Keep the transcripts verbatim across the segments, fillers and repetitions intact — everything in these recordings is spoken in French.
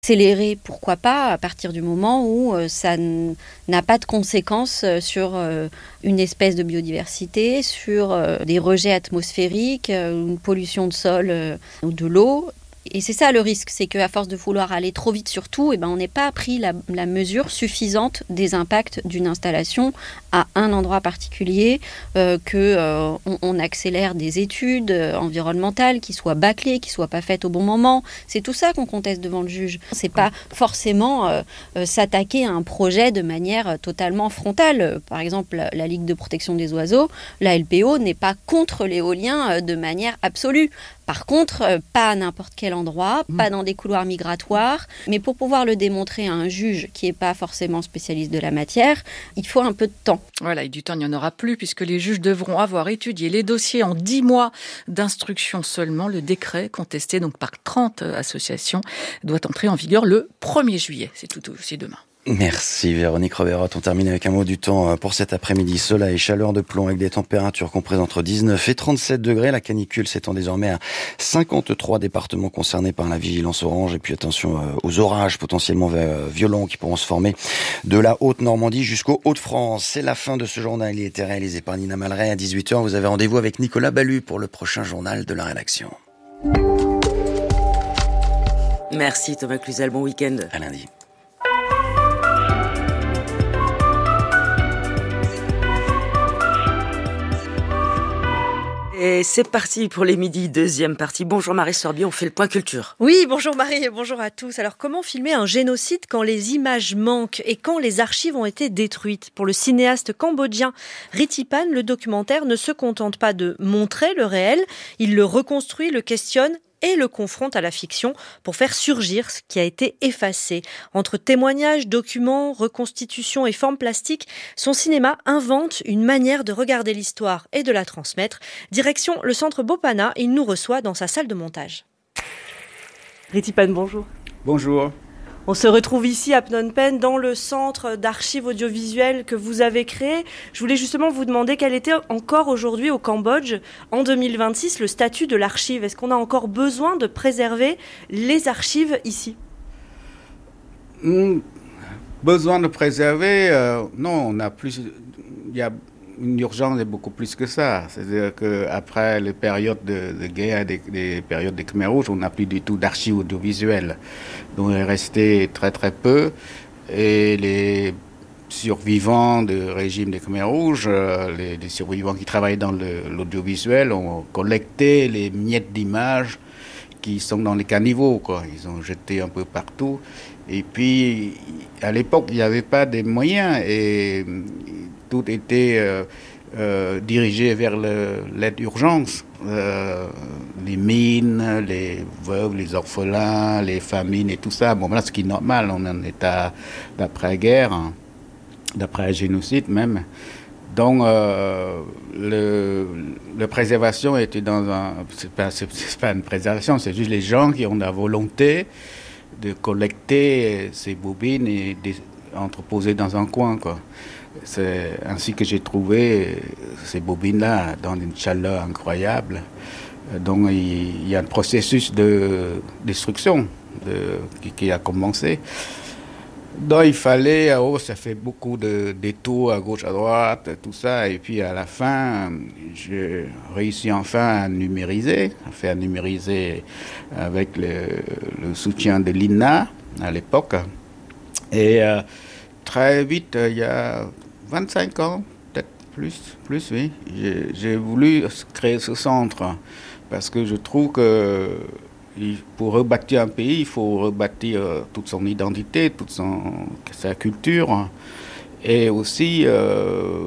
Accélérer, pourquoi pas, à partir du moment où euh, ça n- n'a pas de conséquences euh, sur euh, une espèce de biodiversité, sur euh, des rejets atmosphériques, euh, une pollution de sol euh, ou de l'eau. Et c'est ça le risque, c'est qu'à force de vouloir aller trop vite sur tout, eh ben, on n'ait pas pris la, la mesure suffisante des impacts d'une installation à un endroit particulier, euh, que euh, on, on accélère des études euh, environnementales qui soient bâclées, qui soient pas faites au bon moment. C'est tout ça qu'on conteste devant le juge. C'est pas forcément euh, euh, s'attaquer à un projet de manière euh, totalement frontale. Par exemple, la, la Ligue de protection des oiseaux, la L P O n'est pas contre l'éolien euh, de manière absolue. Par contre, euh, pas à n'importe quel endroit, pas dans des couloirs migratoires. Mais pour pouvoir le démontrer à un juge qui n'est pas forcément spécialiste de la matière, il faut un peu de temps. Voilà, et du temps, il n'y en aura plus puisque les juges devront avoir étudié les dossiers en dix mois d'instruction seulement. Le décret, contesté donc par trente associations, doit entrer en vigueur le premier juillet. C'est tout aussi demain. Merci Véronique Roberotte. On termine avec un mot du temps pour cet après-midi. Soleil, chaleur de plomb avec des températures comprises entre dix-neuf et trente-sept degrés. La canicule s'étend désormais à cinquante-trois départements concernés par la vigilance orange. Et puis attention aux orages potentiellement violents qui pourront se former de la Haute-Normandie jusqu'aux Hauts-de-France. C'est la fin de ce journal. Il était réalisé par Nina Malray. À dix-huit heures, vous avez rendez-vous avec Nicolas Ballu pour le prochain journal de la rédaction. Merci Thomas Cluzel. Bon week-end. À lundi. Et c'est parti pour les midis, deuxième partie. Bonjour Marie Sorbier, on fait le point culture. Oui, bonjour Marie et bonjour à tous. Alors comment filmer un génocide quand les images manquent et quand les archives ont été détruites ? Pour le cinéaste cambodgien Ritipan, le documentaire ne se contente pas de montrer le réel, il le reconstruit, le questionne et le confronte à la fiction pour faire surgir ce qui a été effacé. Entre témoignages, documents, reconstitutions et formes plastiques, son cinéma invente une manière de regarder l'histoire et de la transmettre. Direction le centre Bopana, il nous reçoit dans sa salle de montage. Ritipan, bonjour. Bonjour. On se retrouve ici à Phnom Penh dans le centre d'archives audiovisuelles que vous avez créé. Je voulais justement vous demander quel était encore aujourd'hui au Cambodge, en deux mille vingt-six, le statut de l'archive. Est-ce qu'on a encore besoin de préserver les archives ici ? Mmh, besoin de préserver, euh, non, on a plus, il y a une urgence et beaucoup plus que ça. C'est-à-dire qu'après les périodes de, de guerre, des, des périodes des Khmers rouges, on n'a plus du tout d'archives audiovisuelles. Donc il est resté très très peu. Et les survivants du régime des Khmers rouges, euh, les, les survivants qui travaillent dans le, l'audiovisuel, ont collecté les miettes d'images qui sont dans les caniveaux, quoi. Ils ont jeté un peu partout. Et puis, à l'époque, il n'y avait pas de moyens et tout était euh, euh, dirigé vers le, l'aide d'urgence. Euh, les mines, les veuves, les orphelins, les famines et tout ça. Bon, là, ce qui est normal, on est en état d'après-guerre, hein, d'après-génocide même. Donc, euh, le, la préservation était dans un... C'est pas, c'est, c'est pas une préservation, c'est juste les gens qui ont la volonté de collecter ces bobines et d'entreposer dans un coin, quoi. C'est ainsi que j'ai trouvé ces bobines-là dans une chaleur incroyable. Donc, il, il y a un processus de destruction de, qui, qui a commencé. Donc il fallait, oh, ça fait beaucoup de détours à gauche, à droite, tout ça, et puis à la fin, j'ai réussi enfin à numériser, à faire numériser avec le, le soutien de l'I N A à l'époque. Et euh, très vite, il y a vingt-cinq ans, peut-être plus, plus oui, j'ai, j'ai voulu créer ce centre parce que je trouve que pour rebâtir un pays, il faut rebâtir toute son identité, toute son, sa culture. Et aussi, euh,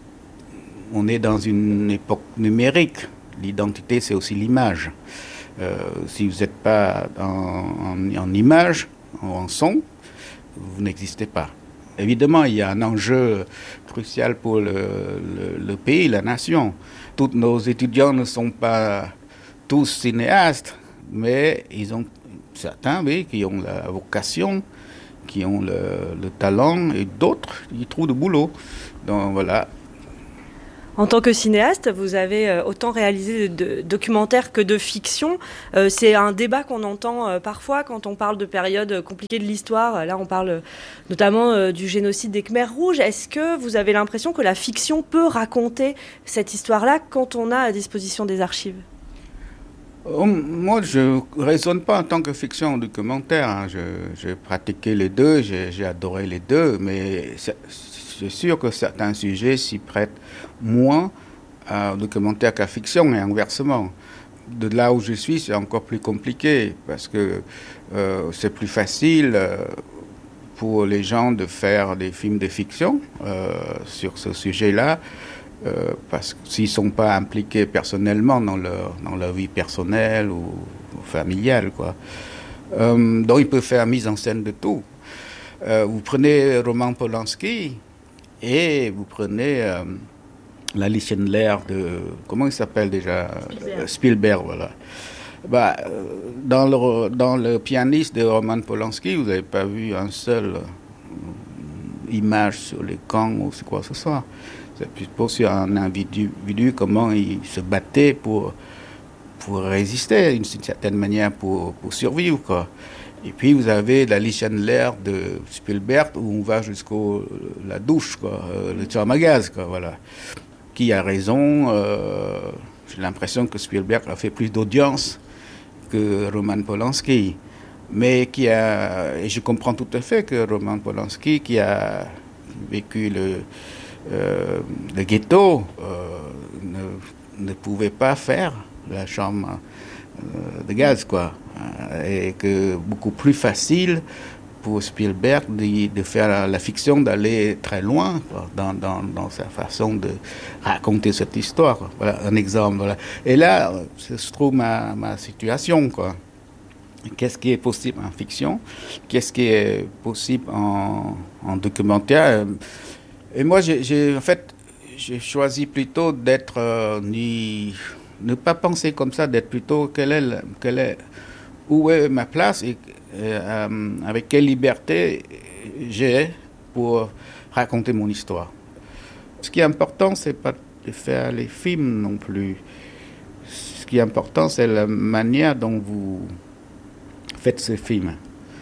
on est dans une époque numérique. L'identité, c'est aussi l'image. Euh, si vous n'êtes pas en, en, en image, en son, vous n'existez pas. Évidemment, il y a un enjeu crucial pour le, le, le pays, la nation. Tous nos étudiants ne sont pas tous cinéastes, mais ils ont certains, oui, qui ont la vocation, qui ont le, le talent, et d'autres, ils trouvent du boulot. Donc voilà. En tant que cinéaste, vous avez autant réalisé de documentaires que de fiction. Euh, c'est un débat qu'on entend parfois quand on parle de périodes compliquées de l'histoire. Là, on parle notamment du génocide des Khmers rouges. Est-ce que vous avez l'impression que la fiction peut raconter cette histoire-là quand on a à disposition des archives ? Moi, je ne raisonne pas en tant que fiction ou documentaire. Hein. J'ai pratiqué les deux, j'ai adoré les deux, mais c'est sûr que certains sujets s'y prêtent moins à documentaire qu'à fiction et inversement. De là où je suis, c'est encore plus compliqué parce que euh, c'est plus facile euh, pour les gens de faire des films de fiction euh, sur ce sujet-là. Euh, parce que s'ils ne sont pas impliqués personnellement dans leur, dans leur vie personnelle ou, ou familiale, quoi. Euh, donc ils peuvent faire mise en scène de tout. Euh, vous prenez Roman Polanski et vous prenez euh, Lali Chandler de... Comment il s'appelle déjà ? Spielberg. Spielberg, voilà. Bah, dans, le, dans le pianiste de Roman Polanski, vous n'avez pas vu un seul euh, image sur les camps ou c'est quoi que ce soit. C'est plutôt sur un individu, comment il se battait pour, pour résister d'une certaine manière, pour, pour survivre, quoi. Et puis vous avez la Lali Chandler de Spielberg où on va jusqu'au la douche, quoi, euh, le tueur à gaz, quoi, voilà. Qui a raison euh, j'ai l'impression que Spielberg a fait plus d'audience que Roman Polanski. Mais qui a, et je comprends tout à fait que Roman Polanski, qui a vécu le Euh, le ghetto euh, ne, ne pouvait pas faire la chambre euh, de gaz, quoi. Et que beaucoup plus facile pour Spielberg de, de faire la, la fiction, d'aller très loin, quoi, dans, dans, dans sa façon de raconter cette histoire, quoi. Voilà un exemple. Voilà. Et là, se trouve ma, ma situation, quoi. Qu'est-ce qui est possible en fiction? Qu'est-ce qui est possible en, en documentaire? Et moi, j'ai, j'ai, en fait, j'ai choisi plutôt d'être, euh, ni, ne pas penser comme ça, d'être plutôt quelle est, quelle est, où est ma place et euh, avec quelle liberté j'ai pour raconter mon histoire. Ce qui est important, c'est pas de faire les films non plus. Ce qui est important, c'est la manière dont vous faites ces films.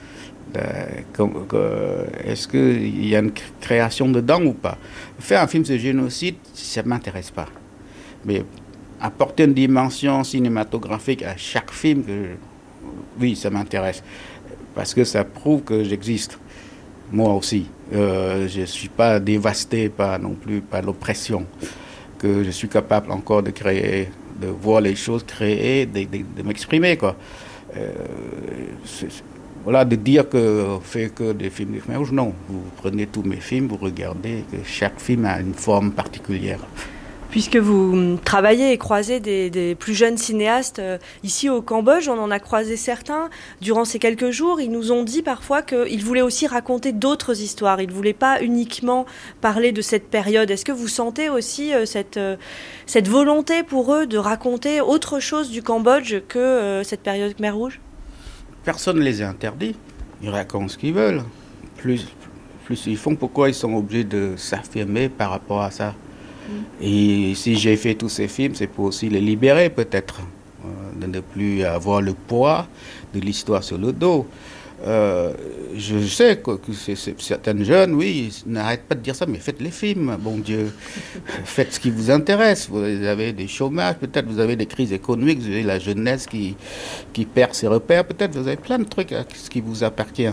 Est-ce qu'il y a une création dedans ou pas? Faire un film sur le génocide, ça ne m'intéresse pas. Mais apporter une dimension cinématographique à chaque film, que, oui, ça m'intéresse. Parce que ça prouve que j'existe. Moi aussi. Euh, je ne suis pas dévasté par, non plus par l'oppression. Que je suis capable encore de créer, de voir les choses créées, de, de, de m'exprimer, quoi. Euh, c'est, Voilà, de dire que fait que des films de Khmer rouge, non. Vous prenez tous mes films, vous regardez que chaque film a une forme particulière. Puisque vous travaillez et croisez des, des plus jeunes cinéastes euh, ici au Cambodge, on en a croisé certains durant ces quelques jours. Ils nous ont dit parfois qu'ils voulaient aussi raconter d'autres histoires. Ils ne voulaient pas uniquement parler de cette période. Est-ce que vous sentez aussi euh, cette, euh, cette volonté pour eux de raconter autre chose du Cambodge que euh, cette période Khmer rouge ? Personne ne les a interdits. Ils racontent ce qu'ils veulent. Plus, plus ils font, pourquoi ils sont obligés de s'affirmer par rapport à ça? Mm. Et si j'ai fait tous ces films, c'est pour aussi les libérer peut-être, euh, de ne plus avoir le poids de l'histoire sur le dos. Euh, je sais que, que c'est, c'est, certains jeunes, oui, n'arrêtent pas de dire ça, mais faites les films, bon Dieu. Faites ce qui vous intéresse. Vous avez des chômages, peut-être vous avez des crises économiques, vous avez la jeunesse qui, qui perd ses repères, peut-être vous avez plein de trucs à ce qui vous appartient,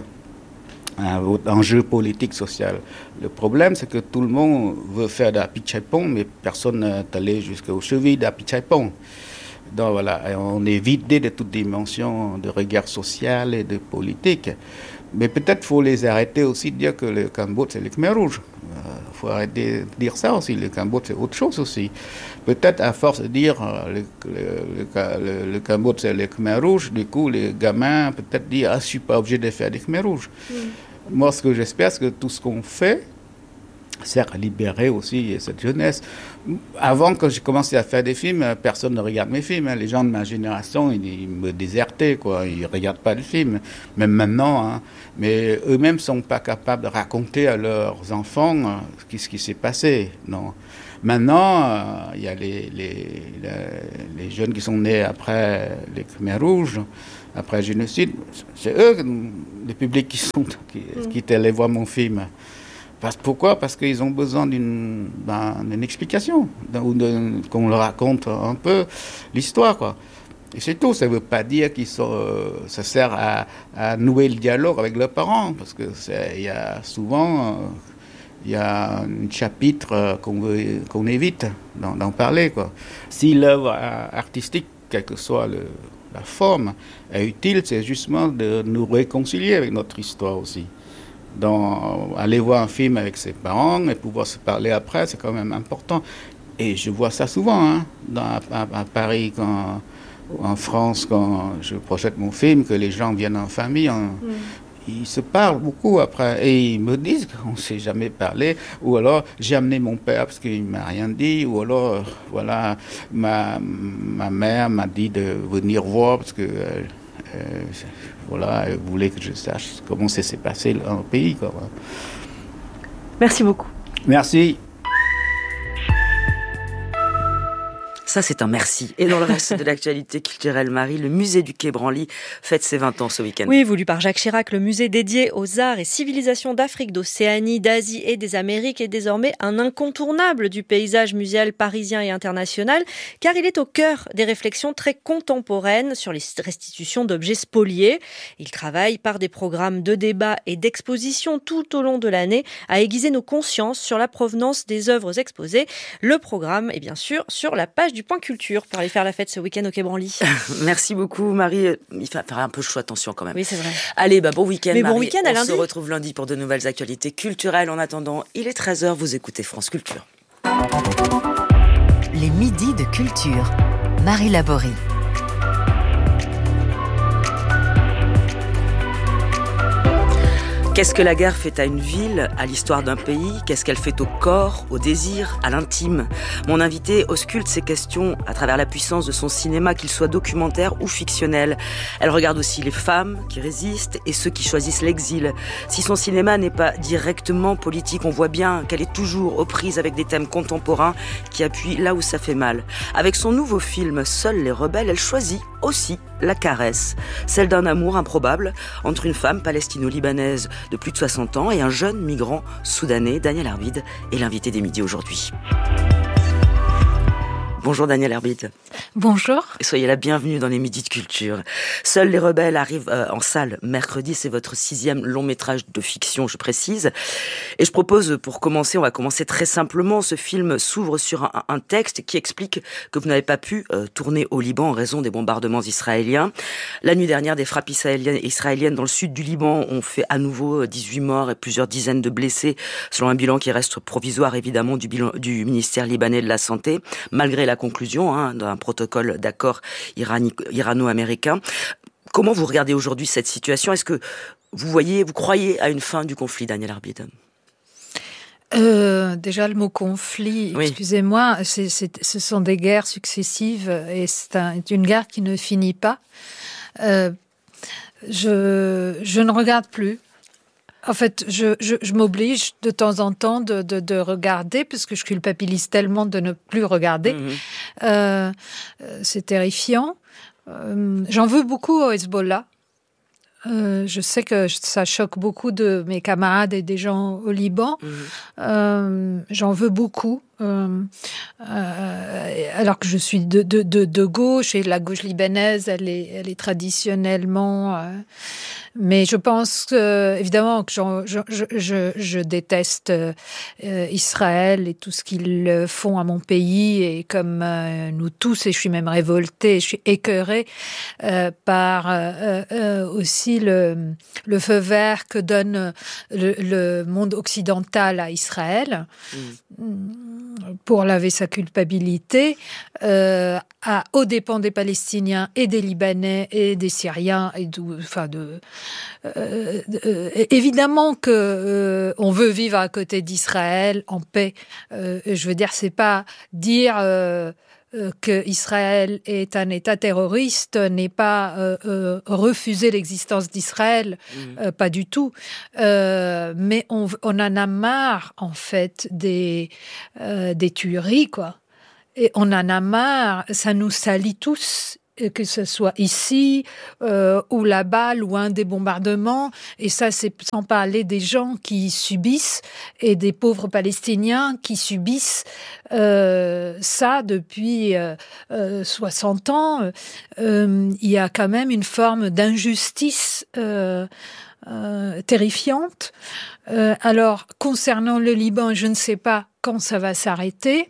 à votre enjeu politique, social. Le problème, c'est que tout le monde veut faire d'Apichatpong, mais personne n'est allé jusqu'aux chevilles d'Apichatpong. Donc voilà, on est vidé de toute dimension de regard social et de politique. Mais peut-être qu'il faut les arrêter aussi de dire que le Cambodge, c'est le Khmer rouge. Il euh, faut arrêter de dire ça aussi. Le Cambodge, c'est autre chose aussi. Peut-être à force de dire euh, le, le, le, le Cambodge, c'est le Khmer rouge, du coup, les gamins peut-être disent « Ah, je ne suis pas obligé de faire des Khmer rouges. Mm. » Moi, ce que j'espère, c'est que tout ce qu'on fait sert à libérer aussi cette jeunesse. Avant, quand j'ai commencé à faire des films, personne ne regarde mes films. Les gens de ma génération, ils, ils me désertaient, quoi. Ils ne regardent pas les films, même maintenant. Hein. Mais eux-mêmes ne sont pas capables de raconter à leurs enfants euh, ce qui s'est passé. Non. Maintenant, il euh, y a les, les, les, les jeunes qui sont nés après les Khmers rouges, après le génocide. C'est eux, les publics qui sont qui, mm. qui étaient allés voir mon film. Parce, pourquoi ? Parce qu'ils ont besoin d'une, ben, d'une explication, ou de, qu'on leur raconte un peu l'histoire, quoi. Et c'est tout. Ça ne veut pas dire que euh, ça sert à, à nouer le dialogue avec leurs parents, parce que il y a souvent il euh, y a un chapitre euh, qu'on, veut, qu'on évite d'en, d'en parler, quoi. Si l'œuvre artistique, quelle que soit le, la forme, est utile, c'est justement de nous réconcilier avec notre histoire aussi. Donc, aller voir un film avec ses parents et pouvoir se parler après, c'est quand même important. Et je vois ça souvent, hein, dans, à, à Paris, quand, en France, quand je projette mon film, que les gens viennent en famille, en, mm. ils se parlent beaucoup après. Et ils me disent qu'on ne s'est jamais parlé. Ou alors, j'ai amené mon père parce qu'il ne m'a rien dit. Ou alors, voilà, ma, ma mère m'a dit de venir voir parce que... Euh, Euh, voilà, elle voulait que je sache comment ça s'est passé dans le pays, quoi. Merci beaucoup. Merci. Ça, c'est un merci. Et dans le reste de l'actualité culturelle, Marie, le musée du Quai Branly fête ses vingt ans ce week-end. Oui, voulu par Jacques Chirac, le musée dédié aux arts et civilisations d'Afrique, d'Océanie, d'Asie et des Amériques est désormais un incontournable du paysage muséal parisien et international, car il est au cœur des réflexions très contemporaines sur les restitutions d'objets spoliés. Il travaille par des programmes de débat et d'exposition tout au long de l'année à aiguiser nos consciences sur la provenance des œuvres exposées. Le programme est bien sûr sur la page du Point Culture pour aller faire la fête ce week-end au Quai Branly. Merci beaucoup, Marie. Il va faire un peu chaud, attention quand même. Oui, c'est vrai. Allez, bah, bon week-end, Mais Marie. bon week-end à On lundi. se retrouve lundi pour de nouvelles actualités culturelles. En attendant, il est treize heures, vous écoutez France Culture. Les midis de culture. Marie Laborie. Qu'est-ce que la guerre fait à une ville, à l'histoire d'un pays ? Qu'est-ce qu'elle fait au corps, au désir, à l'intime ? Mon invité ausculte ces questions à travers la puissance de son cinéma, qu'il soit documentaire ou fictionnel. Elle regarde aussi les femmes qui résistent et ceux qui choisissent l'exil. Si son cinéma n'est pas directement politique, on voit bien qu'elle est toujours aux prises avec des thèmes contemporains qui appuient là où ça fait mal. Avec son nouveau film « Seuls les rebelles », elle choisit aussi la caresse, celle d'un amour improbable entre une femme palestino-libanaise de plus de soixante ans et un jeune migrant soudanais. Daniel Arbide est l'invité des midis aujourd'hui. Bonjour Daniel Arbide. Bonjour. Et soyez la bienvenue dans les Midis de Culture. Seuls les rebelles arrivent euh, en salle mercredi. C'est votre sixième long métrage de fiction, je précise. Et je propose, pour commencer, on va commencer très simplement. Ce film s'ouvre sur un, un texte qui explique que vous n'avez pas pu euh, tourner au Liban en raison des bombardements israéliens. La nuit dernière, des frappes israéliennes, israéliennes dans le sud du Liban ont fait à nouveau dix-huit morts et plusieurs dizaines de blessés, selon un bilan qui reste provisoire, évidemment, du, bilan, du ministère libanais de la Santé, malgré la conclusion hein, d'un protocole d'accord irani- irano-américain. Comment vous regardez aujourd'hui cette situation ? Est-ce que vous voyez, vous croyez à une fin du conflit, Daniel Arbide ? Euh, déjà, le mot conflit, oui. excusez-moi, c'est, c'est, ce sont des guerres successives et c'est, un, c'est une guerre qui ne finit pas. Euh, je, je ne regarde plus. En fait, je, je, je m'oblige de temps en temps de, de, de regarder, puisque je culpabilise tellement de ne plus regarder. Mmh. Euh, c'est terrifiant. Euh, j'en veux beaucoup au Hezbollah. Euh, je sais que ça choque beaucoup de mes camarades et des gens au Liban. Mmh. Euh, j'en veux beaucoup. Euh, euh, alors que je suis de, de, de, de gauche, et la gauche libanaise, elle est, elle est traditionnellement... Euh, mais je pense que, évidemment, que je, je, je, je déteste euh, Israël et tout ce qu'ils font à mon pays, et comme euh, nous tous, et je suis même révoltée, je suis écœurée euh, par euh, euh, aussi le, le feu vert que donne le, le monde occidental à Israël. Mmh. Pour laver sa culpabilité, euh, à, aux dépens des Palestiniens et des Libanais et des Syriens. Et d'où, enfin de, euh, euh, évidemment que euh, on veut vivre à côté d'Israël en paix. Euh, je veux dire, c'est pas dire... Euh, euh, qu'Israël est un État terroriste n'est pas euh, euh, refuser l'existence d'Israël, mmh. euh, pas du tout. Euh, mais on, on en a marre, en fait, des, euh, des tueries, quoi. Et on en a marre, ça nous salit tous, que ce soit ici euh, ou là-bas, loin des bombardements. Et ça, c'est sans parler des gens qui subissent et des pauvres Palestiniens qui subissent euh, ça depuis euh, euh, soixante ans. Euh, il y a quand même une forme d'injustice euh, euh, terrifiante. Euh, alors, concernant le Liban, je ne sais pas quand ça va s'arrêter.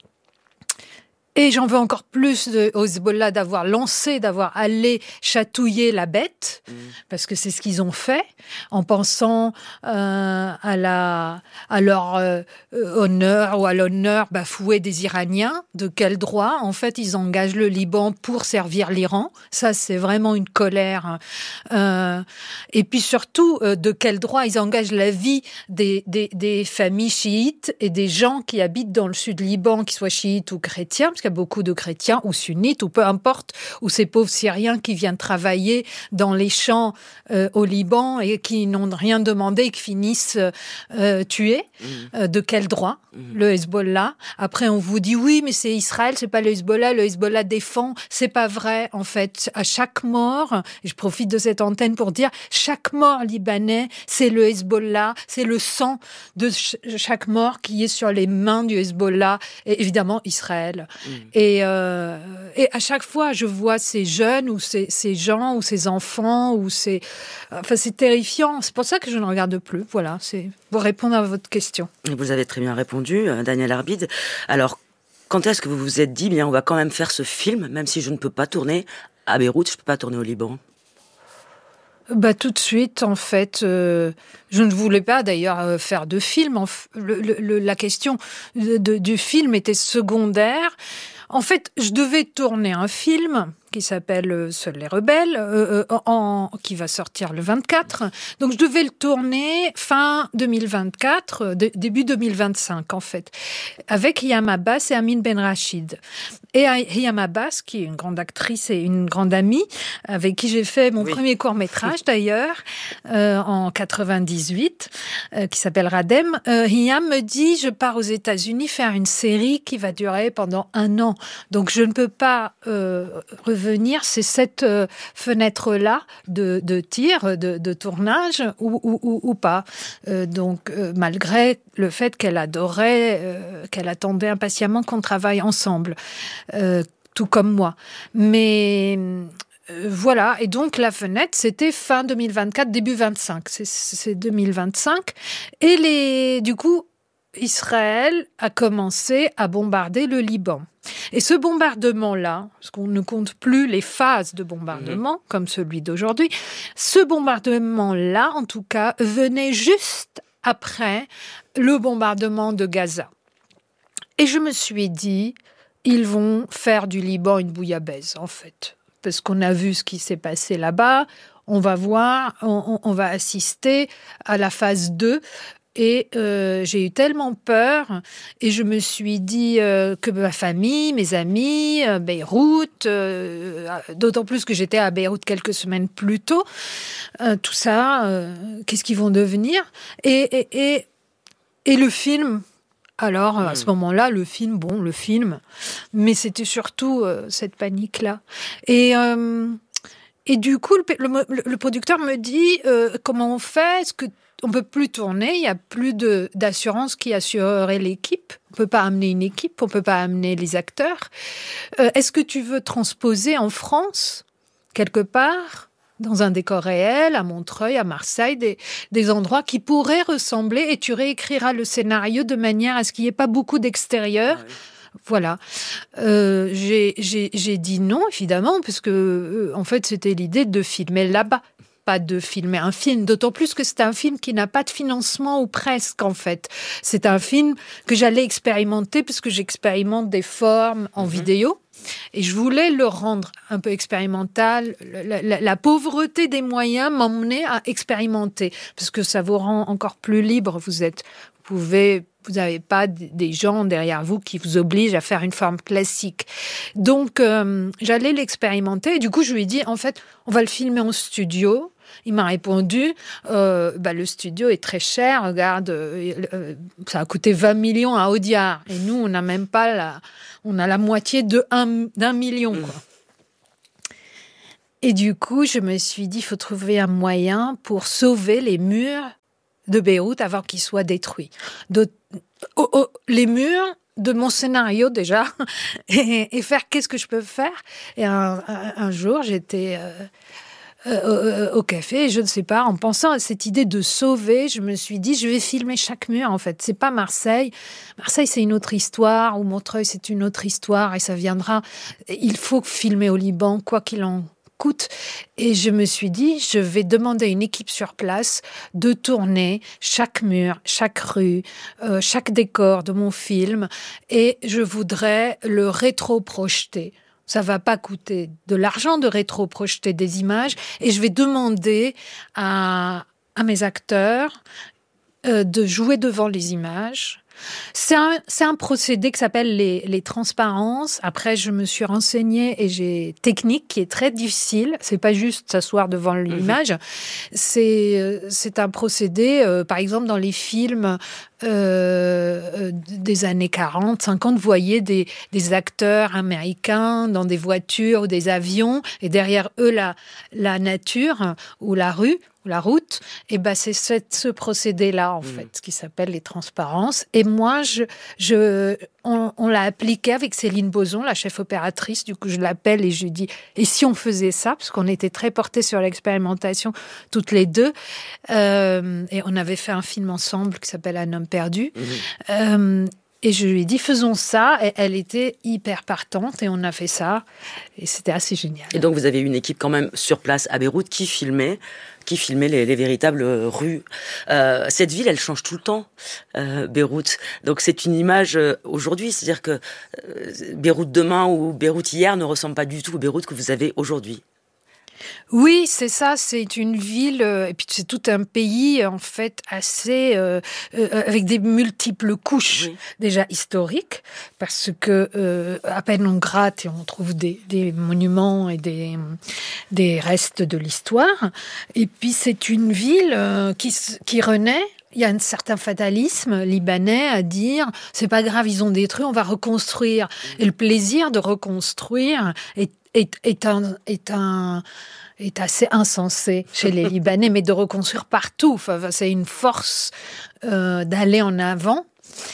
Et j'en veux encore plus de, au Hezbollah d'avoir lancé, d'avoir allé chatouiller la bête, mmh. parce que c'est ce qu'ils ont fait, en pensant euh, à, la, à leur euh, honneur ou à l'honneur bafoué des Iraniens. De quel droit, en fait, ils engagent le Liban pour servir l'Iran. Ça, c'est vraiment une colère. Euh, et puis surtout, euh, de quel droit ils engagent la vie des, des, des familles chiites et des gens qui habitent dans le sud Liban, qu'ils soient chiites ou chrétiens, parce qu'il y a beaucoup de chrétiens ou sunnites, ou peu importe, ou ces pauvres Syriens qui viennent travailler dans les champs euh, au Liban et qui n'ont rien demandé et qui finissent euh, tués. Mmh. Euh, de quel droit, mmh. le Hezbollah? Après, on vous dit oui, mais c'est Israël, c'est pas le Hezbollah. Le Hezbollah défend. C'est pas vrai, en fait. À chaque mort, et je profite de cette antenne pour dire, chaque mort libanais, c'est le Hezbollah, c'est le sang de ch- chaque mort qui est sur les mains du Hezbollah, et évidemment Israël. Mmh. Et, euh, et à chaque fois, je vois ces jeunes ou ces, ces gens ou ces enfants ou ces... Enfin, c'est terrifiant. C'est pour ça que je ne regarde plus. Voilà, c'est pour répondre à votre question. Vous avez très bien répondu, Daniel Arbid. Alors, quand est-ce que vous vous êtes dit, bien, on va quand même faire ce film, même si je ne peux pas tourner à Beyrouth, je ne peux pas tourner au Liban? Bah, tout de suite, en fait, euh, je ne voulais pas d'ailleurs euh, faire de film. En f... le, le, la question de, de, du film était secondaire. En fait, je devais tourner un film qui s'appelle Seuls les rebelles, euh, en, qui va sortir le vingt-quatre. Donc, je devais le tourner fin deux mille vingt-quatre, de, début deux mille vingt-cinq, en fait, avec Hiam Abbas et Amin Benrachid. Et Hiam Abbas, qui est une grande actrice et une grande amie, avec qui j'ai fait mon oui. premier court-métrage, d'ailleurs, euh, en quatre-vingt-dix-huit, euh, qui s'appelle Radem. Euh, Hiam me dit, je pars aux États-Unis faire une série qui va durer pendant un an. Donc, je ne peux pas euh, revenir. C'est cette euh, fenêtre-là de, de tir, de, de tournage, ou, ou, ou, ou pas. Euh, donc, euh, malgré le fait qu'elle adorait, euh, qu'elle attendait impatiemment qu'on travaille ensemble, euh, tout comme moi. Mais euh, voilà, et donc la fenêtre, c'était fin deux mille vingt-quatre, début vingt-cinq. C'est, c'est deux mille vingt-cinq. Et les, du coup, Israël a commencé à bombarder le Liban. Et ce bombardement-là, parce qu'on ne compte plus les phases de bombardement, mmh. comme celui d'aujourd'hui, ce bombardement-là, en tout cas, venait juste après le bombardement de Gaza. Et je me suis dit, ils vont faire du Liban une bouillabaisse, en fait. Parce qu'on a vu ce qui s'est passé là-bas, on va voir, on, on va assister à la phase deux. Et euh, j'ai eu tellement peur et je me suis dit euh, que ma famille, mes amis, euh, Beyrouth, euh, d'autant plus que j'étais à Beyrouth quelques semaines plus tôt, euh, tout ça, euh, qu'est-ce qu'ils vont devenir? et, et, et, et le film, alors à ce moment-là, le film, bon, le film, mais c'était surtout euh, cette panique-là. Et... Euh, et du coup, le, le, le producteur me dit euh, comment on fait? Est-ce que on peut plus tourner, il y a plus de d'assurance qui assurerait l'équipe. On peut pas amener une équipe, on peut pas amener les acteurs. Euh, est-ce que tu veux transposer en France quelque part dans un décor réel, à Montreuil, à Marseille, des, des endroits qui pourraient ressembler, et tu réécriras le scénario de manière à ce qu'il n'y ait pas beaucoup d'extérieur. Ouais. Voilà. Euh, j'ai, j'ai, j'ai dit non, évidemment, parce que, euh, en fait, c'était l'idée de filmer là-bas, pas de filmer un film, d'autant plus que c'est un film qui n'a pas de financement, ou presque, en fait. C'est un film que j'allais expérimenter, parce que j'expérimente des formes en mmh. vidéo. Et je voulais le rendre un peu expérimental. La, la, la pauvreté des moyens m'emmenait à expérimenter, parce que ça vous rend encore plus libre. Vous êtes, vous pouvez Vous n'avez pas des gens derrière vous qui vous obligent à faire une forme classique. Donc, euh, j'allais l'expérimenter. Et du coup, je lui ai dit, en fait, on va le filmer en studio. Il m'a répondu, euh, bah, le studio est très cher, regarde, euh, ça a coûté vingt millions à Audiard. Et nous, on n'a même pas la, on a la moitié de un, d'un million, quoi. Mmh. Et du coup, je me suis dit, il faut trouver un moyen pour sauver les murs de Beyrouth avant qu'ils soient détruits. De, oh, oh, les murs de mon scénario déjà, et, et faire qu'est-ce que je peux faire. Et un, un, un jour, j'étais euh, euh, au café, et je ne sais pas, en pensant à cette idée de sauver, je me suis dit, je vais filmer chaque mur, en fait. C'est pas Marseille. Marseille, c'est une autre histoire, ou Montreuil, c'est une autre histoire, et ça viendra. Il faut filmer au Liban, quoi qu'il en coûte. Et je me suis dit, je vais demander à une équipe sur place de tourner chaque mur, chaque rue, euh, chaque décor de mon film, et je voudrais le rétro-projeter. Ça va pas coûter de l'argent de rétro-projeter des images, et je vais demander à, à mes acteurs euh, de jouer devant les images. C'est un, c'est un procédé qui s'appelle les, les transparences. Après, je me suis renseignée et j'ai technique qui est très difficile. C'est pas juste s'asseoir devant l'image. Mmh. C'est, c'est un procédé, euh, par exemple, dans les films euh, des années quarante, cinquante, vous voyez des, des acteurs américains dans des voitures ou des avions, et derrière eux, la, la nature ou la rue, la route, et ben c'est ce, ce procédé-là, en mmh. fait, qui s'appelle les transparences. Et moi, je, je, on, on l'a appliqué avec Céline Bozon, la chef opératrice. Du coup, je l'appelle et je lui dis, et si on faisait ça? Parce qu'on était très portés sur l'expérimentation, toutes les deux. Euh, et on avait fait un film ensemble qui s'appelle Un homme perdu. Mmh. Euh, Et je lui ai dit, faisons ça. Et elle était hyper partante et on a fait ça. Et c'était assez génial. Et donc, vous avez une équipe quand même sur place à Beyrouth qui filmait, qui filmait les, les véritables rues. Euh, cette ville, elle change tout le temps, euh, Beyrouth. Donc, c'est une image euh, aujourd'hui. C'est-à-dire que euh, Beyrouth demain ou Beyrouth hier ne ressemble pas du tout au Beyrouth que vous avez aujourd'hui. Oui, c'est ça, c'est une ville, euh, et puis c'est tout un pays, en fait, assez, euh, euh, avec des multiples couches, oui. Déjà historiques, parce que euh, à peine on gratte et on trouve des, des monuments et des, des restes de l'histoire. Et puis c'est une ville euh, qui, qui renaît. Il y a un certain fatalisme libanais à dire, c'est pas grave, ils ont détruit, on va reconstruire. Et le plaisir de reconstruire est, est, est un... Est un est assez insensé chez les Libanais, mais de reconstruire partout. Enfin, c'est une force euh, d'aller en avant.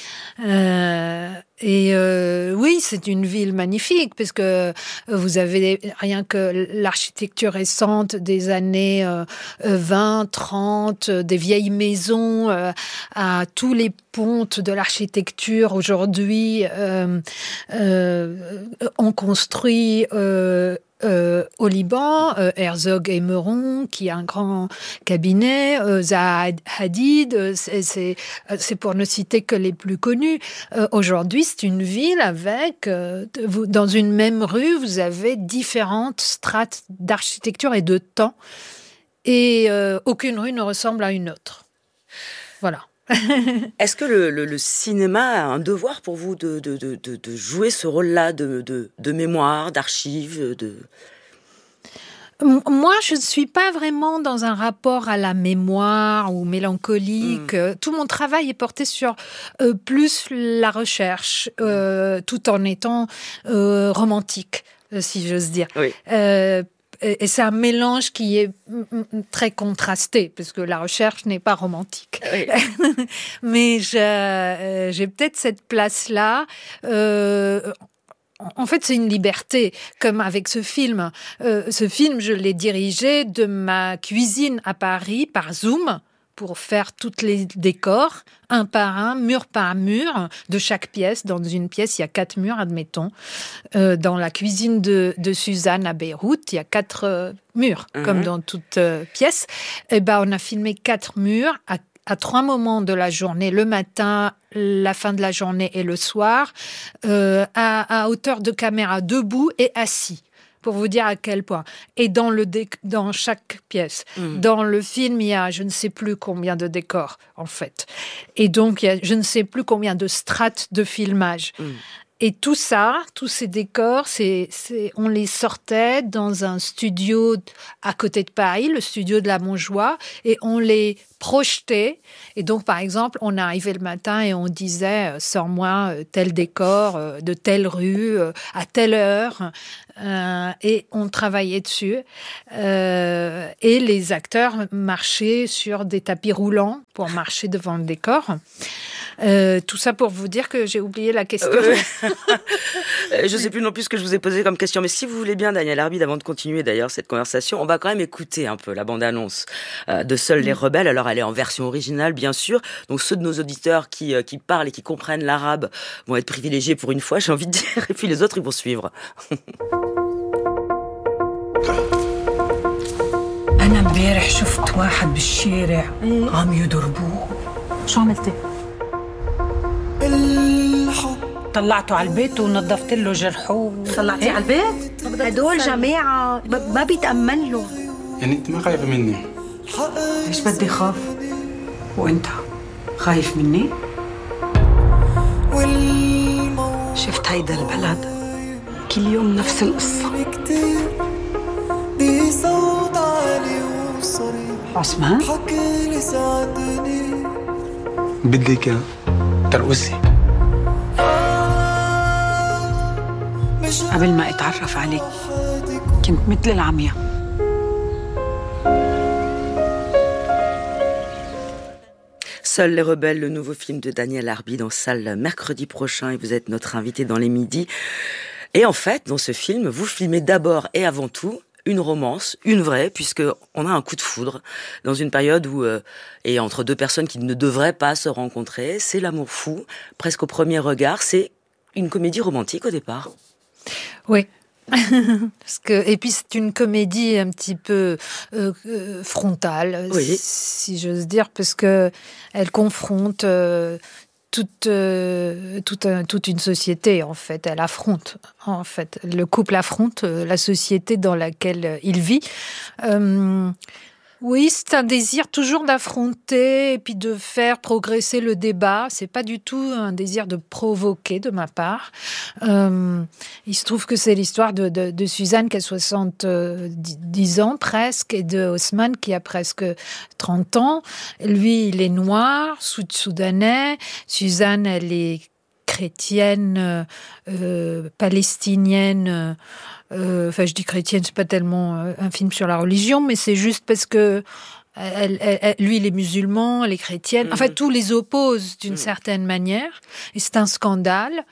Euh, et euh, oui, c'est une ville magnifique, parce que vous avez rien que l'architecture récente des années euh, vingt, trente, des vieilles maisons, euh, à tous les pontes de l'architecture aujourd'hui, euh, euh, on construit... Euh, Euh, au Liban, euh, Herzog et Meuron, qui a un grand cabinet, euh, Zaha Hadid, euh, c'est, c'est, c'est pour ne citer que les plus connus. Euh, aujourd'hui, c'est une ville avec, euh, vous, dans une même rue, vous avez différentes strates d'architecture et de temps, et euh, aucune rue ne ressemble à une autre. Voilà. Est-ce que le, le, le cinéma a un devoir pour vous de, de, de, de jouer ce rôle-là de, de, de mémoire, d'archives de... Moi, je ne suis pas vraiment dans un rapport à la mémoire ou mélancolique. Mmh. Tout mon travail est porté sur euh, plus la recherche, euh, tout en étant euh, romantique, si j'ose dire. Oui. Euh, Et c'est un mélange qui est très contrasté, parce que la recherche n'est pas romantique. Oui. Mais je, j'ai peut-être cette place-là. Euh, en fait, c'est une liberté, comme avec ce film. Euh, ce film, je l'ai dirigé de ma cuisine à Paris par Zoom, pour faire tous les décors, un par un, mur par mur, de chaque pièce. Dans une pièce, il y a quatre murs, admettons. Euh, dans la cuisine de, de Suzanne à Beyrouth, il y a quatre euh, murs, mmh. comme dans toute euh, pièce. Et ben, on a filmé quatre murs à, à trois moments de la journée, le matin, la fin de la journée et le soir, euh, à, à hauteur de caméra, debout et assis. pour vous dire à quel point. Et dans, le dé- dans chaque pièce. Mmh. Dans le film, il y a je ne sais plus combien de décors, en fait. Et donc, il y a je ne sais plus combien de strates de filmage. Mmh. Et tout ça, tous ces décors, c'est, c'est, on les sortait dans un studio à côté de Paris, le studio de la Montjoie, et on les projetait. Et donc, par exemple, on arrivait le matin et on disait « Sors-moi tel décor de telle rue à telle heure ». Euh, et on travaillait dessus. Euh, et les acteurs marchaient sur des tapis roulants pour marcher devant le décor. Euh, tout ça pour vous dire que j'ai oublié la question. Euh, je ne sais plus non plus ce que je vous ai posé comme question, mais si vous voulez bien, Daniel Arbide, avant de continuer d'ailleurs cette conversation, on va quand même écouter un peu la bande-annonce euh, de Seuls les rebelles. Alors elle est en version originale, bien sûr, donc ceux de nos auditeurs qui, euh, qui parlent et qui comprennent l'arabe vont être privilégiés pour une fois, j'ai envie de dire, et puis les autres, ils vont suivre. أنا امبارح شفت واحد بالشارع عم يضربوه. شو عملتي؟ طلعته على البيت ونظفت له جرحه. طلعتيه على البيت؟ هدول جماعة ما بيتأمن له. يعني انت ما خايفة مني؟ ليش بدي خاف؟ وانت خايف مني؟ شفت هيدا البلد كل يوم نفس القصة. عثمان؟ بدك ترقصي. قبل ما اتعرف عليك كنت مثل العمية. Seuls les rebelles, le nouveau film de Daniel Arbide en salle mercredi prochain et vous êtes notre invité dans les midis. Et en fait, dans ce film, vous filmez d'abord et avant tout une romance, une vraie, puisque on a un coup de foudre dans une période où, euh, et entre deux personnes qui ne devraient pas se rencontrer, c'est l'amour fou, presque au premier regard, c'est une comédie romantique au départ. Oui. Parce que, et puis c'est une comédie un petit peu euh, euh, frontale, oui. si, si j'ose dire, parce que elle confronte euh, toute, euh, toute, un, toute une société, en fait. Elle affronte, en fait. Le couple affronte euh, la société dans laquelle euh, il vit. Euh, oui, c'est un désir toujours d'affronter et puis de faire progresser le débat. C'est pas du tout un désir de provoquer de ma part. Euh, il se trouve que c'est l'histoire de, de, de Suzanne qui a soixante-dix ans presque et de Osman qui a presque trente ans. Lui, il est noir, sud-soudanais. Suzanne, elle est chrétienne, euh, palestinienne. Euh, enfin, je dis chrétienne, c'est pas tellement euh, un film sur la religion, mais c'est juste parce que elle, elle, elle, lui, il est musulman, elle est chrétienne. En fait, tout les oppose d'une mmh. certaine manière. Et c'est un scandale.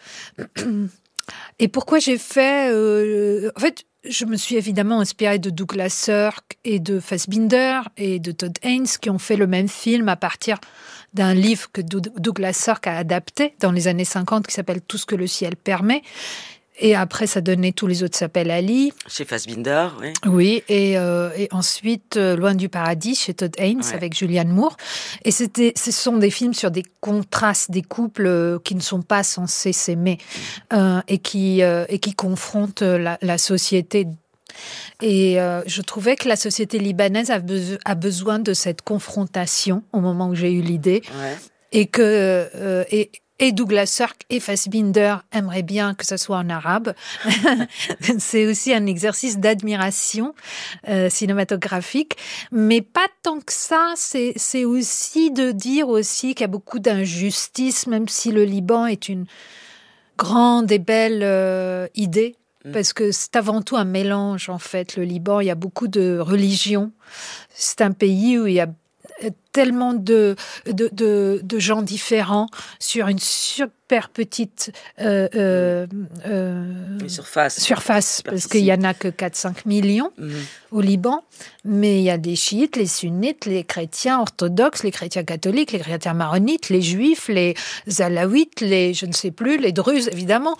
Et pourquoi j'ai fait... Euh, en fait, je me suis évidemment inspirée de Douglas Sirk et de Fassbinder et de Todd Haynes qui ont fait le même film à partir d'un livre que Douglas Sirk a adapté dans les années cinquante qui s'appelle « Tout ce que le ciel permet ». Et après, ça donnait Tous les autres s'appellent Ali. Chez Fassbinder, oui. Oui, et, euh, et ensuite euh, Loin du paradis chez Todd Haynes ouais. avec Julianne Moore. Et c'était, ce sont des films sur des contrastes, des couples euh, qui ne sont pas censés s'aimer euh, et qui euh, et qui confrontent la, la société. Et euh, je trouvais que la société libanaise a, be- a besoin de cette confrontation au moment où j'ai eu l'idée, ouais. et que euh, et Et Douglas Sirk et Fassbinder aimeraient bien que ça soit en arabe. C'est aussi un exercice d'admiration euh, cinématographique. Mais pas tant que ça. C'est, c'est aussi de dire aussi qu'il y a beaucoup d'injustice, même si le Liban est une grande et belle euh, idée. Parce que c'est avant tout un mélange, en fait. Le Liban, il y a beaucoup de religions. C'est un pays où il y a tellement de, de, de, de gens différents sur une super petite euh, euh, euh, surface, surface parce qu'il n'y en a que quatre à cinq millions mmh. au Liban. Mais il y a des chiites, les sunnites, les chrétiens orthodoxes, les chrétiens catholiques, les chrétiens maronites, les juifs, les alaouites, les, je ne sais plus, les druzes, évidemment.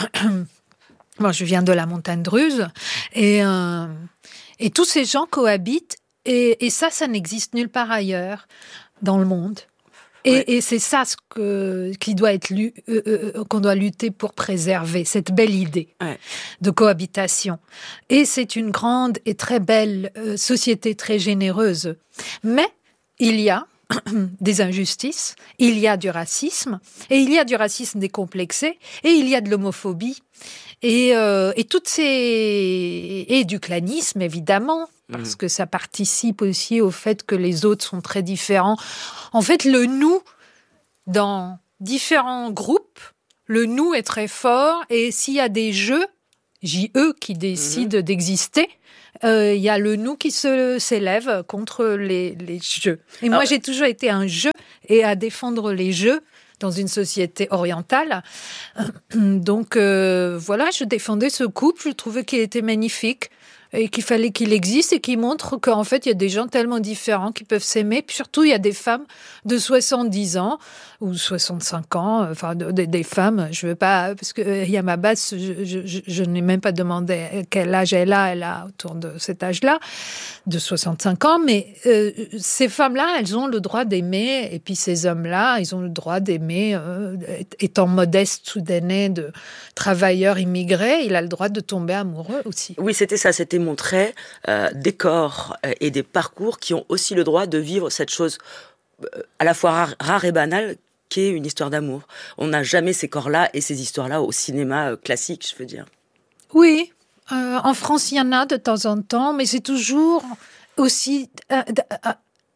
Moi, je viens de la montagne druze. Et, euh, et tous ces gens cohabitent. Et, et ça, ça n'existe nulle part ailleurs dans le monde. Et, ouais. et c'est ça ce que, qui doit être lu, euh, euh, qu'on doit lutter pour préserver, cette belle idée ouais. de cohabitation. Et c'est une grande et très belle euh, société, très généreuse. Mais il y a des injustices, il y a du racisme, et il y a du racisme décomplexé, et il y a de l'homophobie, et, euh, et toutes ces... et du clanisme, évidemment, parce que ça participe aussi au fait que les autres sont très différents. En fait, le nous, dans différents groupes, le nous est très fort, et s'il y a des jeux, J E, qui décident mmh. d'exister, il euh, y a le nous qui se, s'élève contre les, les jeux. Et Alors, moi, j'ai toujours été un jeu, et à défendre les jeux dans une société orientale. Donc, euh, voilà, je défendais ce couple, je trouvais qu'il était magnifique, et qu'il fallait qu'il existe et qu'il montre qu'en fait, il y a des gens tellement différents qui peuvent s'aimer. Puis surtout, il y a des femmes de soixante-dix ans ou soixante-cinq ans, enfin, de, de, des femmes, je veux pas, parce que euh, Yama Bass, je, je, je, je n'ai même pas demandé quel âge elle a, elle a autour de cet âge-là, de soixante-cinq ans, mais euh, ces femmes-là, elles ont le droit d'aimer, et puis ces hommes-là, ils ont le droit d'aimer, euh, étant modeste soudanais de travailleurs immigrés, il a le droit de tomber amoureux aussi. Oui, c'était ça, c'était montrer euh, des corps euh, et des parcours qui ont aussi le droit de vivre cette chose euh, à la fois rare, rare et banale qui est une histoire d'amour. On n'a jamais ces corps-là et ces histoires-là au cinéma euh, classique, je veux dire. Oui, euh, en France, il y en a de temps en temps, mais c'est toujours aussi euh, euh,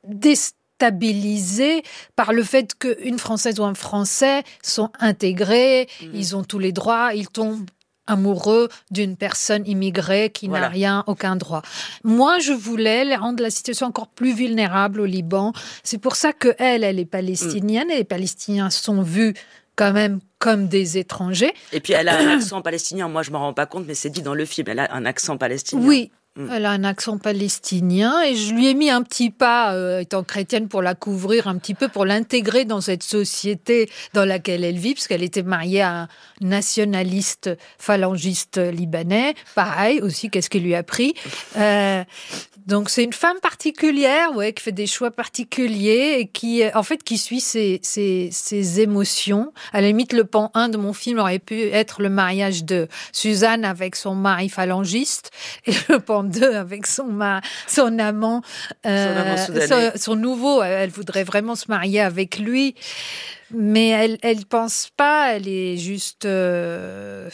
déstabilisé par le fait qu'une Française ou un Français sont intégrés, mmh. ils ont tous les droits, ils tombent amoureux d'une personne immigrée qui voilà. n'a rien, aucun droit. Moi, je voulais rendre la situation encore plus vulnérable au Liban. C'est pour ça qu'elle, elle est palestinienne, mm. et les Palestiniens sont vus quand même comme des étrangers. Et puis, elle a un accent palestinien. Moi, je ne m'en rends pas compte, mais c'est dit dans le film. Elle a un accent palestinien. Oui. Elle a un accent palestinien et je lui ai mis un petit pas, euh, étant chrétienne, pour la couvrir un petit peu, pour l'intégrer dans cette société dans laquelle elle vit, parce qu'elle était mariée à un nationaliste phalangiste libanais. Pareil aussi, qu'est-ce qu'il lui a pris euh, Donc c'est une femme particulière, ouais, qui fait des choix particuliers et qui, en fait, qui suit ses, ses, ses émotions. À la limite, le pan un de mon film aurait pu être le mariage de Suzanne avec son mari phalangiste et le pan deux avec son, ma, son amant, euh, son, amant son, son nouveau. Elle voudrait vraiment se marier avec lui, mais elle elle pense pas. Elle est juste, euh,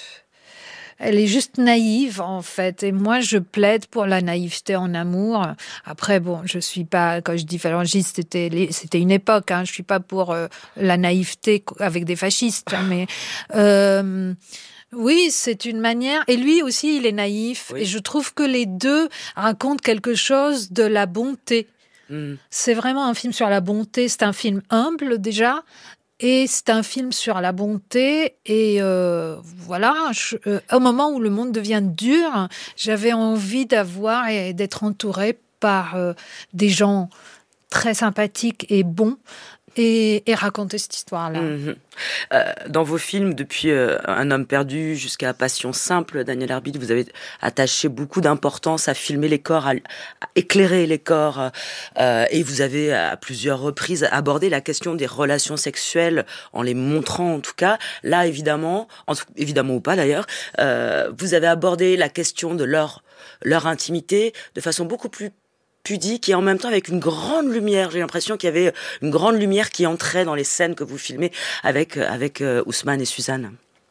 elle est juste naïve en fait. Et moi, je plaide pour la naïveté en amour. Après, bon, je suis pas, quand je dis phalangiste, c'était c'était une époque. Hein, je suis pas pour euh, la naïveté avec des fascistes, hein, mais euh, oui, c'est une manière. Et lui aussi, il est naïf. Oui. Et je trouve que les deux racontent quelque chose de la bonté. Mmh. C'est vraiment un film sur la bonté. C'est un film humble, déjà. Et c'est un film sur la bonté. Et euh, voilà, je, euh, au moment où le monde devient dur, j'avais envie d'avoir et d'être entourée par euh, des gens très sympathiques et bons. Et, et raconter cette histoire-là. Mmh. Euh, dans vos films, depuis euh, Un homme perdu jusqu'à Passion simple, Daniel Arbid, vous avez attaché beaucoup d'importance à filmer les corps, à, à éclairer les corps, euh, et vous avez à plusieurs reprises abordé la question des relations sexuelles en les montrant, en tout cas. Là, évidemment, en, évidemment ou pas d'ailleurs, euh, vous avez abordé la question de leur leur intimité de façon beaucoup plus pudique et en même temps avec une grande lumière. J'ai l'impression qu'il y avait une grande lumière qui entrait dans les scènes que vous filmez avec, avec euh, Ousmane et Suzanne.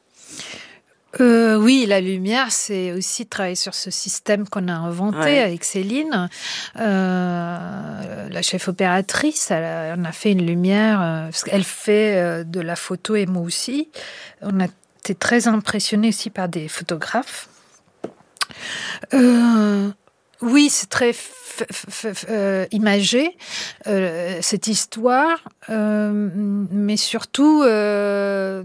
Euh, oui, la lumière, c'est aussi travailler sur ce système qu'on a inventé ouais. avec Céline, euh, la chef opératrice. Elle a, on a fait une lumière, euh, parce qu'elle fait euh, de la photo et moi aussi. On a été très impressionnés aussi par des photographes. Euh, oui, c'est très f- f- f- euh, imagé, euh, cette histoire, euh, mais surtout... Euh,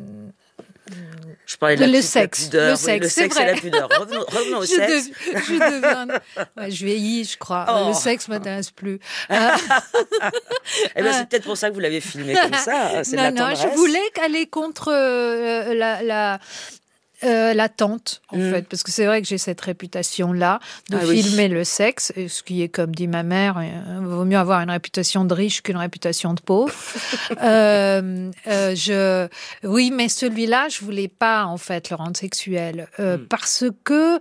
Je parlais de la le, petite, sexe. La pudeur. Le sexe, oui, le c'est sexe vrai. et la pudeur. Revenons, revenons au je sexe. Dev, je deviens... ouais, je vieillis, je crois. Oh. Le sexe ne m'intéresse plus. eh ben, c'est peut-être pour ça que vous l'avez filmé comme ça. C'est non, de la non, tendresse. je voulais aller contre euh, la... la euh, l'attente, en Mmh. fait, parce que c'est vrai que j'ai cette réputation-là de Ah oui. filmer le sexe, et ce qui est, comme dit ma mère, euh, vaut mieux avoir une réputation de riche qu'une réputation de pauvre. euh, euh, je, oui, mais celui-là, je voulais pas en fait le rendre sexuel euh, Mmh. parce que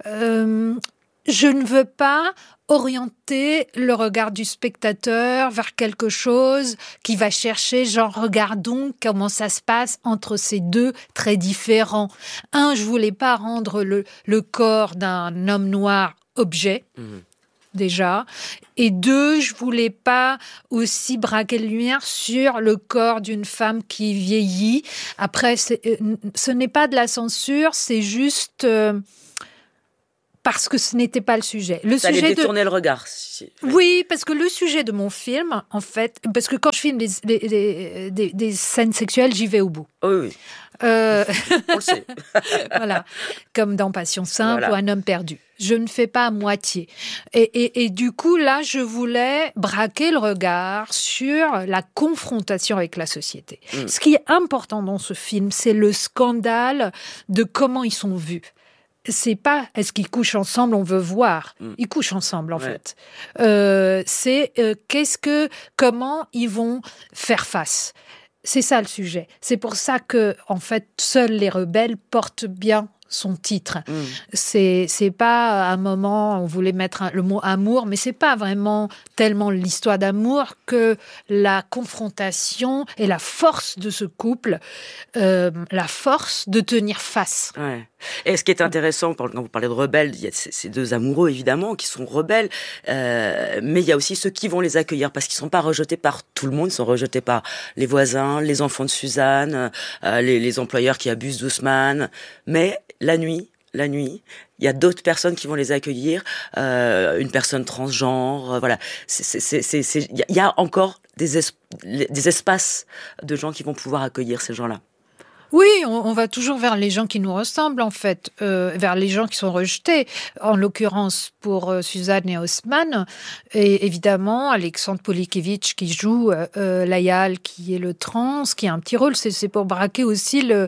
euh, je ne veux pas orienter le regard du spectateur vers quelque chose qui va chercher, genre, regardons comment ça se passe entre ces deux très différents. Un, je voulais pas rendre le, le corps d'un homme noir objet, Mmh. déjà. Et deux, je voulais pas aussi braquer de lumière sur le corps d'une femme qui vieillit. Après, c'est, euh, ce n'est pas de la censure, c'est juste... euh, parce que ce n'était pas le sujet. Le Ça allait sujet de... détourner le regard. si- Oui, parce que le sujet de mon film, en fait, parce que quand je filme des, des, des, des- des scènes sexuelles, j'y vais au bout. Oui, oui, Euh, on le sait. voilà, comme dans Passion simple Voilà. ou Un homme perdu. Je ne fais pas à moitié. Et, et, et du coup, là, je voulais braquer le regard sur la confrontation avec la société. Mm. Ce qui est important dans ce film, c'est le scandale de comment ils sont vus. C'est pas est-ce qu'ils couchent ensemble, on veut voir. Mm. Ils couchent ensemble, en Ouais. fait. Euh, c'est euh, qu'est-ce que, comment ils vont faire face. C'est ça le sujet. C'est pour ça que, en fait, seuls les rebelles portent bien son titre. Mmh. C'est c'est pas à un moment on voulait mettre un- le mot amour, mais c'est pas vraiment tellement l'histoire d'amour que la confrontation et la force de ce couple, euh, la force de tenir face. Ouais. Et ce qui est intéressant, quand vous parlez de rebelles, il y a ces ces deux amoureux, évidemment, qui sont rebelles, euh, mais il y a aussi ceux qui vont les accueillir, parce qu'ils ne sont pas rejetés par tout le monde, ils sont rejetés par les voisins, les enfants de Suzanne, euh, les, les employeurs qui abusent d'Ousmane, mais la nuit, la nuit, il y a d'autres personnes qui vont les accueillir, euh, une personne transgenre, euh, voilà. C'est, c'est, c'est, c'est, c'est, il y a- il y a encore des, es- des espaces de gens qui vont pouvoir accueillir ces gens-là. Oui, on, on va toujours vers les gens qui nous ressemblent, en fait, euh, vers les gens qui sont rejetés. En l'occurrence, pour euh, Suzanne et Osman, et évidemment, Alexandre Polikevitch qui joue euh, euh, Layal, qui est le trans, qui a un petit rôle. C'est, c'est pour braquer aussi le...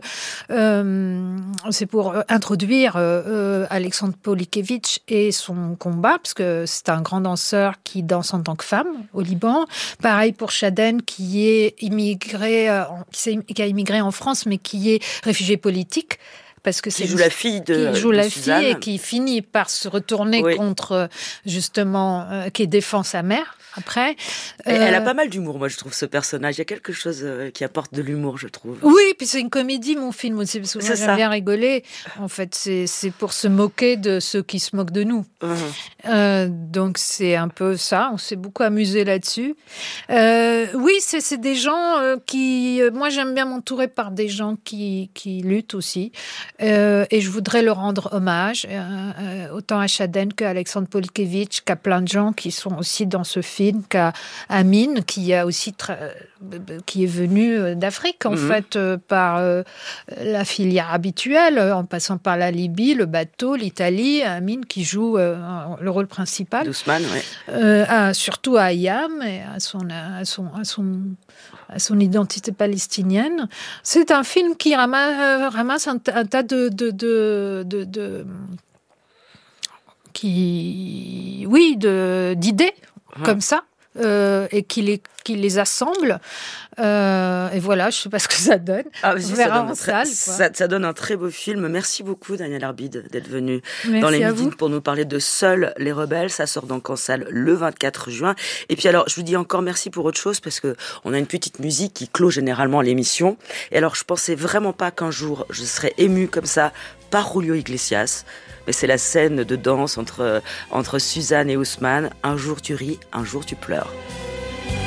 Euh, c'est pour introduire euh, euh, Alexandre Polikevitch et son combat, parce que c'est un grand danseur qui danse en tant que femme au Liban. Pareil pour Shaden, qui est immigré, euh, en- qui, s'est- qui a immigré en France, mais qui est réfugié politique. Parce que Qui c'est joue la fille de qui joue de la Suzanne. fille et qui finit par se retourner Oui. contre, justement, euh, qui défend sa mère après. Et elle a Euh, pas mal d'humour, moi, je trouve, ce personnage. Il y a quelque chose euh, qui apporte de l'humour, je trouve. Oui, puis c'est une comédie, mon film aussi, parce que moi, C'est j'aime ça. bien rigoler. En fait, c'est, c'est pour se moquer de ceux qui se moquent de nous. Mhm. Euh, donc c'est un peu ça, on s'est beaucoup amusé là-dessus. Euh, oui, c'est, c'est des gens euh, qui... euh, moi, j'aime bien m'entourer par des gens qui, qui luttent aussi. Euh, et je voudrais leur rendre hommage, euh, euh, autant à Shaden qu'à Alexandre Polikevitch, qu'à plein de gens qui sont aussi dans ce film, qu'à Amine, qui a aussi tra- euh, qui est venu euh, d'Afrique, en Mhm. fait, euh, par euh, la filière habituelle, euh, en passant par la Libye, le bateau, l'Italie, Amine qui joue euh, le rôle principal. D'Ousmane, ouais. Euh, à- surtout à Ayam et à son, à son, à son, à son identité palestinienne. C'est un film qui ramasse, euh, ramasse un, ta- un tas de, de, de, de, de- qui, oui, de, d'idées Ah. comme ça. Euh, et qui les, qui les assemble. Euh, et voilà, je ne sais pas ce que ça donne. Ah, On si, ça, verra donne en un très, salle, quoi. ça, ça donne un très beau film. Merci beaucoup, Daniel Arbide, d'être venu Merci dans les à Midi vous. pour nous parler de Seuls les rebelles. Ça sort donc en salle le vingt-quatre juin. Et puis alors, je vous dis encore merci pour autre chose, parce que on a une petite musique qui clôt généralement l'émission. Et alors, je pensais vraiment pas qu'un jour je serais émue comme ça par Julio Iglesias. Mais c'est la scène de danse entre, entre Suzanne et Ousmane. Un jour tu ris, un jour tu pleures.